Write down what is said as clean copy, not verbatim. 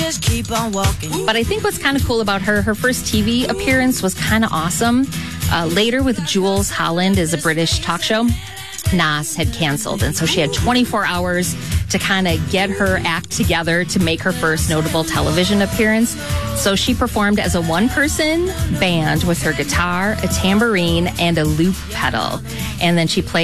just keep on walking. But I think what's kind of cool about her first TV appearance was kind of awesome. Later with Jules Holland as a British talk show, Nas had canceled. And so she had 24 hours to kind of get her act together to make her first notable television appearance. So she performed as a one-person band with her guitar, a tambourine, and a loop pedal. And then she played